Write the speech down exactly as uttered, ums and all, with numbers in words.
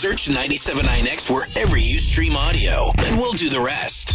Search ninety-seven point nine X wherever you stream audio, and we'll do the rest.